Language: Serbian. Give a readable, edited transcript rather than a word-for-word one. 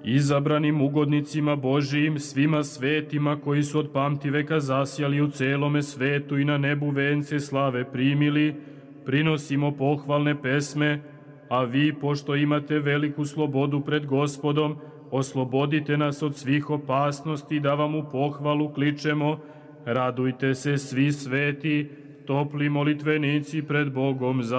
izabranim ugodnicima Božijim, svima svetima koji su od pamtiveka zasjali u celome svetu i na nebu vence slave primili, prinosimo pohvalne pesme, a vi, pošto imate veliku slobodu pred Gospodom, oslobodite nas od svih opasnosti da vam u pohvalu kličemo. Radujte se svi sveti, topli molitvenici pred Bogom